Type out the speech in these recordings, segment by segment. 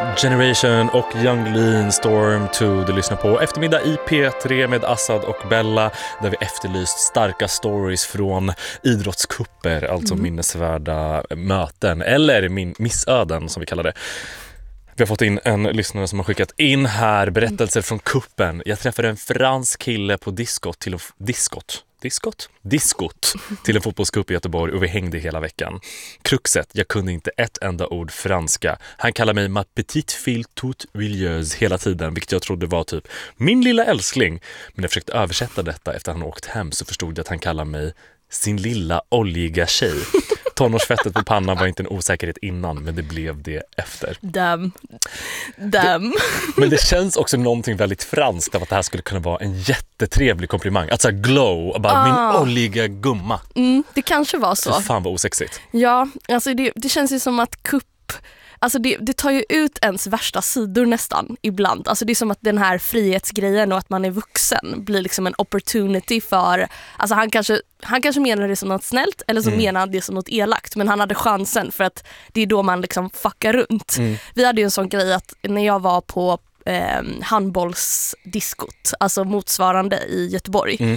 Generation och Young Lean Storm 2 du lyssnar på eftermiddag i P3 med Assad och Bella, där vi efterlyst starka stories från idrottskupper, alltså minnesvärda möten eller missöden som vi kallar det. Vi har fått in en lyssnare som har skickat in här berättelser från kuppen. Jag träffade en fransk kille på diskot till en fotbollscup i Göteborg och vi hängde hela veckan. Kruxet, jag kunde inte ett enda ord franska. Han kallade mig ma petite fille toute vilieuse hela tiden, vilket jag trodde var typ min lilla älskling. Men när jag försökte översätta detta efter att han åkt hem så förstod jag att han kallade mig sin lilla oljiga tjej. Tonårsfettet på pannan var inte en osäkerhet innan, men det blev det efter. Damn. Men det känns också någonting väldigt franskt av att det här skulle kunna vara en jättetrevlig komplimang. Alltså glow, bara min oljiga gumma. Det kanske var så. Fan vad osexigt. Ja, alltså det känns ju som att alltså det tar ju ut ens värsta sidor nästan ibland. Alltså det är som att den här frihetsgrejen och att man är vuxen blir liksom en opportunity för... Alltså han kanske menar det som något snällt eller så menar han det som något elakt. Men han hade chansen för att det är då man liksom fuckar runt. Vi hade ju en sån grej att när jag var på handbollsdiskot, alltså motsvarande i Göteborg,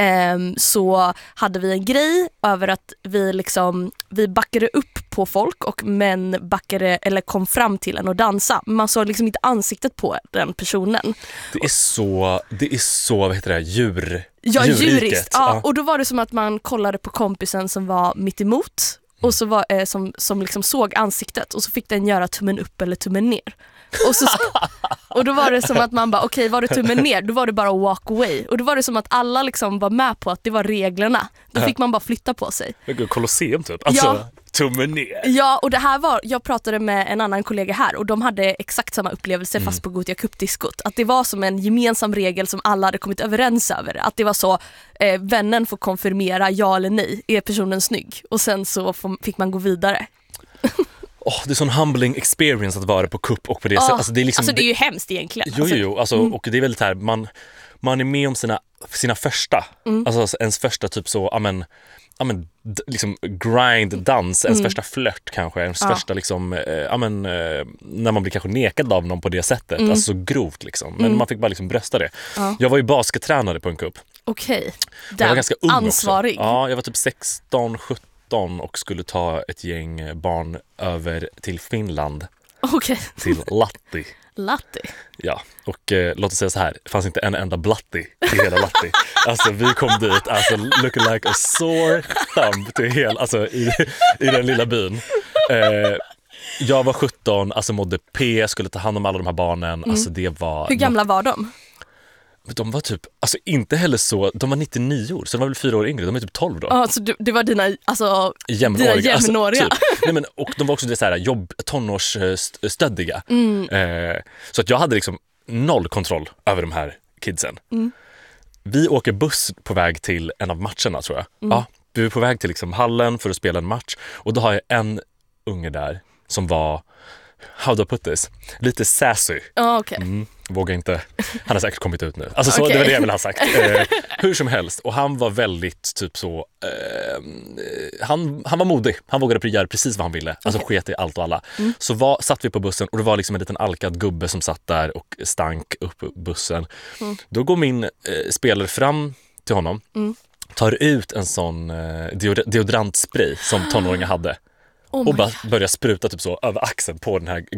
så hade vi en grej över att vi backade upp på folk och män backade eller kom fram till en och dansa. Man såg liksom inte ansiktet på den personen. Det är så vad heter det, djuriskt. Ja, och då var det som att man kollade på kompisen som var mitt emot och så var som liksom såg ansiktet och så fick den göra tummen upp eller tummen ner. Och då var det som att man bara okej, var det tummen ner? Då var det bara walk away. Och då var det som att alla liksom var med på att det var reglerna. Då fick man bara flytta på sig. Kolosseum typ. Alltså ja. Tummen ner. Ja, och det här var, jag pratade med en annan kollega här och de hade exakt samma upplevelse fast på Gothia Cup-diskot. Att det var som en gemensam regel som alla hade kommit överens över. Att det var så, vännen får konfirmera ja eller nej, är personen snygg? Och sen så fick man gå vidare. Det är sån humbling experience att vara på kupp och på det sättet. Alltså det är liksom, det är ju hemskt egentligen. Och det är väldigt här, man är med om sina första, alltså ens första typ så, liksom grind-dans, ens första flört kanske, ens första liksom, när man blir kanske nekad av någon på det sättet, alltså så grovt liksom, men man fick bara liksom brösta det. Jag var ju baskettränare på en kupp. Okej. Jag var ganska ung ansvarig. Också. Ja, jag var typ 16-17 och skulle ta ett gäng barn över till Finland. Till Lahti. Lahti? Ja, och låt oss säga så här, det fanns inte en enda blatti i hela Lahti. Alltså vi kom dit, alltså looking like a sore thumb i den lilla byn. Jag var 17, alltså mådde P, skulle ta hand om alla de här barnen. Alltså det var... Hur gamla var de? De var typ, alltså inte heller så, de var 99 år, så de var väl 4 år yngre, de är typ 12 då. Ja, så det var dina jämnåriga. Alltså, typ. Nej, men, och de var också det så här tonårsstöddiga. Så att jag hade liksom noll kontroll över de här kidsen. Vi åker buss på väg till en av matcherna tror jag. Ja, vi är på väg till liksom hallen för att spela en match. Och då har jag en unge där som var, how do I put this? Lite sassy. Vågar inte. Han har säkert kommit ut nu. Alltså så, det var det jag ville ha sagt. Hur som helst. Och han var väldigt typ så... Han var modig. Han vågade göra precis vad han ville. Alltså sket i allt och alla. Så satt vi på bussen och det var liksom en liten alkad gubbe som satt där och stank upp bussen. Då går min spelare fram till honom. Tar ut en sån deodorantspray som tonåringar hade. Och bara börjar spruta typ så över axeln på den här